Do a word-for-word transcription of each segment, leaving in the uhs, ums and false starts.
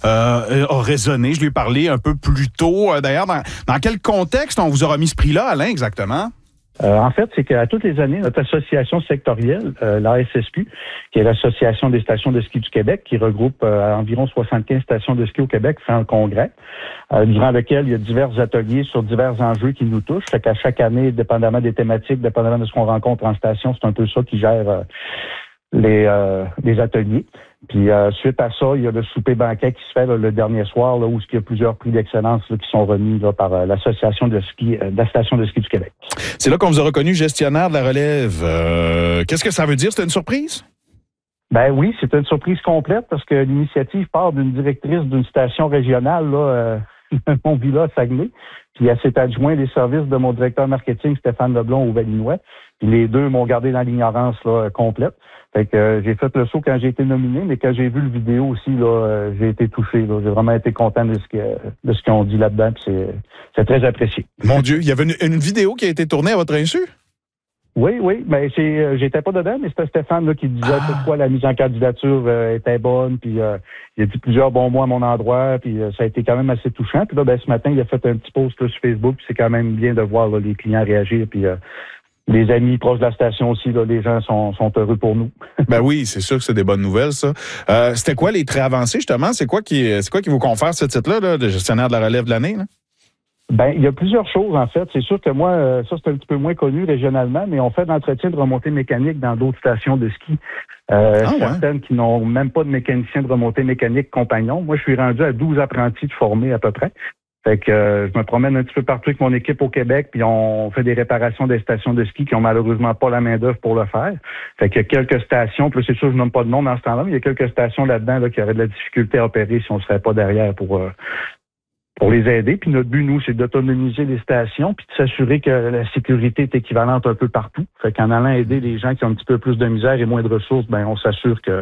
euh, a résonné. Je lui ai parlé un peu plus tôt. D'ailleurs, dans, dans quel contexte on vous aura mis ce prix-là, Alain, exactement? Euh, en fait, c'est qu'à toutes les années, notre association sectorielle, euh, l'A S S Q, qui est l'Association des stations de ski du Québec, qui regroupe euh, environ soixante-quinze stations de ski au Québec, fait un congrès, euh, durant lequel il y a divers ateliers sur divers enjeux qui nous touchent. Fait qu'à chaque année, dépendamment des thématiques, dépendamment de ce qu'on rencontre en station, c'est un peu ça qui gère euh, les, euh, les ateliers. Puis euh, suite à ça, il y a le souper banquet qui se fait là, le dernier soir, là, où il y a plusieurs prix d'excellence là, qui sont remis là, par euh, l'association de ski, euh, de la station de ski du Québec. C'est là qu'on vous a reconnu gestionnaire de la relève. Euh, qu'est-ce que ça veut dire? C'était une surprise? Ben oui, c'est une surprise complète parce que l'initiative part d'une directrice d'une station régionale, là, euh, mon villa à Saguenay, puis elle s'est adjoint les services de mon directeur marketing, Stéphane Leblond, au Valinois. Puis les deux m'ont gardé dans l'ignorance là, complète. Fait que euh, j'ai fait le saut quand j'ai été nominé, mais quand j'ai vu le vidéo aussi, là, euh, j'ai été touché. Là. J'ai vraiment été content de ce que de ce qu'ils ont dit là-dedans, puis c'est, c'est très apprécié. Mon Dieu, il y avait une, une vidéo qui a été tournée à votre insu? Oui, oui, mais c'est, euh, j'étais pas dedans, mais c'était Stéphane là, qui disait ah. pourquoi la mise en candidature euh, était bonne, puis euh, il a dit plusieurs bons mots à mon endroit, puis euh, ça a été quand même assez touchant. Puis là, ben ce matin, il a fait un petit post là, sur Facebook, puis c'est quand même bien de voir là, les clients réagir, puis euh, les amis proches de la station aussi, là, les gens sont, sont heureux pour nous. Ben oui, c'est sûr que c'est des bonnes nouvelles, ça. Euh, c'était quoi les traits avancés, justement? C'est quoi qui, c'est quoi qui vous confère ce titre-là, là, de gestionnaire de la relève de l'année, là? Ben, il y a plusieurs choses, en fait. C'est sûr que moi, euh, ça, c'est un petit peu moins connu régionalement, mais on fait de l'entretien de remontée mécanique dans d'autres stations de ski. Euh, ah, certaines ouais. qui n'ont même pas de mécanicien de remontée mécanique compagnon. Moi, je suis rendu à douze apprentis de formés à peu près. Fait que euh, je me promène un petit peu partout avec mon équipe au Québec, puis on fait des réparations des stations de ski qui ont malheureusement pas la main-d'œuvre pour le faire. Fait qu'il y a quelques stations, puis c'est sûr je nomme pas de nom dans ce temps-là, mais il y a quelques stations là-dedans là, qui auraient de la difficulté à opérer si on serait pas derrière pour euh, pour les aider. Puis notre but, nous, c'est d'autonomiser les stations, puis de s'assurer que la sécurité est équivalente un peu partout. Fait qu'en allant aider les gens qui ont un petit peu plus de misère et moins de ressources, ben on s'assure que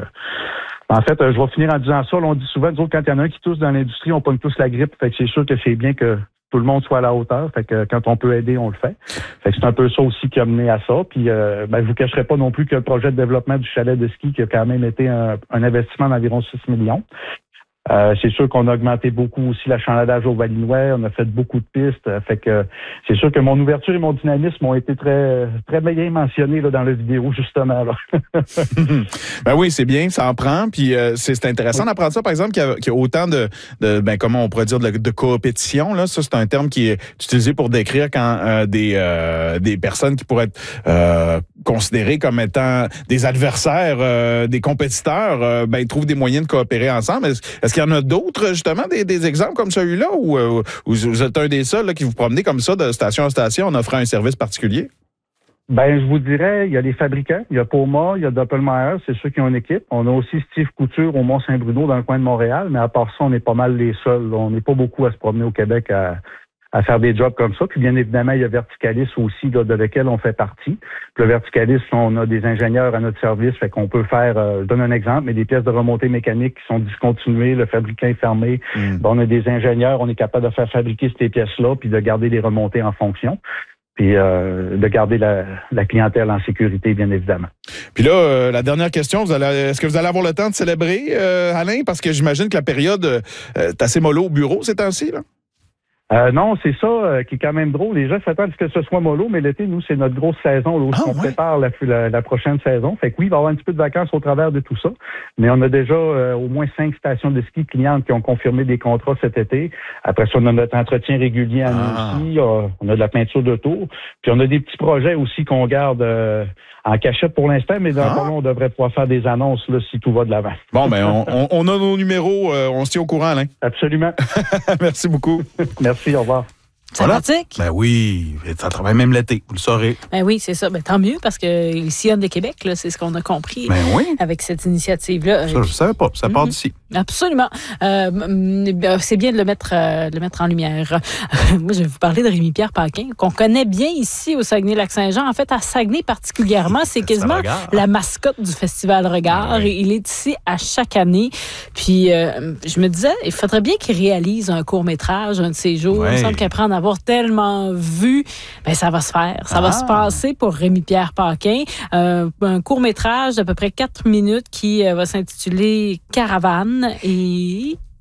en fait, je vais finir en disant ça. Là, on dit souvent, nous autres, quand il y en a un qui tousse dans l'industrie, on pogne tous la grippe. Fait que c'est sûr que c'est bien que tout le monde soit à la hauteur. Fait que quand on peut aider, on le fait. Fait que c'est un peu ça aussi qui a mené à ça. Puis, euh, ben, je vous cacherai pas non plus que le projet de développement du chalet de ski qui a quand même été un, un investissement d'environ six millions. Euh, c'est sûr qu'on a augmenté beaucoup aussi l'achalandage au Valinois, on a fait beaucoup de pistes, euh, fait que c'est sûr que mon ouverture et mon dynamisme ont été très très bien mentionnés là, dans la vidéo, justement. Là. Ben oui, c'est bien, ça en prend, puis euh, c'est, c'est intéressant oui. d'apprendre ça, par exemple, qu'il y a, qu'il y a autant de, de ben comment on pourrait dire, de, de coopétition, là, ça c'est un terme qui est utilisé pour décrire quand euh, des euh, des personnes qui pourraient être euh, considérées comme étant des adversaires, euh, des compétiteurs, euh, ben ils trouvent des moyens de coopérer ensemble. Est-ce, est-ce qu'il y en a d'autres, justement, des, des exemples comme celui-là, ou euh, vous êtes un des seuls là, qui vous promenez comme ça de station en station en offrant un service particulier? Ben, je vous dirais, il y a les fabricants, il y a Poma, il y a Doppelmayr, c'est ceux qui ont une équipe. On a aussi Steve Couture au Mont-Saint-Bruno dans le coin de Montréal, mais à part ça, on est pas mal les seuls. On n'est pas beaucoup à se promener au Québec à, à faire des jobs comme ça. Puis bien évidemment, il y a Verticalis aussi, là, de lequel on fait partie. Puis le Verticalis, on a des ingénieurs à notre service, fait qu'on peut faire, euh, je donne un exemple, mais des pièces de remontée mécanique qui sont discontinuées, le fabricant est fermé. Mm. Ben, on a des ingénieurs, on est capable de faire fabriquer ces pièces-là, puis de garder les remontées en fonction. Puis euh, de garder la, la clientèle en sécurité, bien évidemment. Puis là, euh, la dernière question, vous allez, est-ce que vous allez avoir le temps de célébrer, euh, Alain? Parce que j'imagine que la période euh, est assez mollo au bureau ces temps-ci, là? Euh, non, c'est ça euh, qui est quand même drôle. Les gens s'attendent à ce que ce soit mollo, mais l'été, nous, c'est notre grosse saison là, où ah, on ouais. prépare la, la, la prochaine saison. Fait que oui, il va y avoir un petit peu de vacances au travers de tout ça. Mais on a déjà euh, au moins cinq stations de ski clientes qui ont confirmé des contrats cet été. Après ça, on a notre entretien régulier à nous ah. aussi. Euh, on a de la peinture de tour. Puis on a des petits projets aussi qu'on garde euh, en cachette pour l'instant, mais dans ah. le on devrait pouvoir faire des annonces là, si tout va de l'avant. Bon, ben on, on, on a nos numéros. Euh, on se tient au courant, Alain. Absolument. Merci beaucoup. Merci, au revoir. Sympathique. Voilà. Ben oui, ça travaille même l'été, vous le saurez. Ben oui, c'est ça. Ben tant mieux, parce qu'il sillonne de Québec, là, c'est ce qu'on a compris ben oui. avec cette initiative-là. Ça, je ne savais pas, ça part mm-hmm. d'ici. Absolument. Euh, c'est bien de le mettre, euh, de le mettre en lumière. Moi, je vais vous parler de Rémi-Pierre Paquin, qu'on connaît bien ici au Saguenay-Lac-Saint-Jean. En fait, à Saguenay particulièrement, c'est quasiment la mascotte du Festival Regard. Ah oui. Il est ici à chaque année. Puis, euh, je me disais, il faudrait bien qu'il réalise un court-métrage un de ces jours. Oui. Il me semble qu'après en avoir tellement vu, ben ça va se faire. Ça ah. va se passer pour Rémi-Pierre Paquin. Euh, un court-métrage d'à peu près quatre minutes qui euh, va s'intituler Caravane. Et